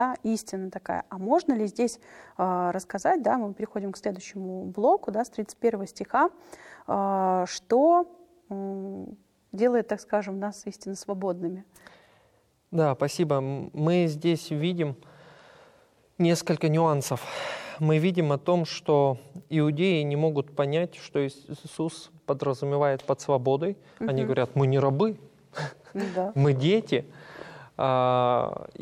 истина такая. А можно ли здесь рассказать, да, мы переходим к следующему блоку, да, с 31 стиха, что делает, так скажем, нас истинно свободными? Да, спасибо. Мы здесь видим несколько нюансов. Мы видим о том, что иудеи не могут понять, что Иисус подразумевает под свободой. Они говорят, мы не рабы, мы дети.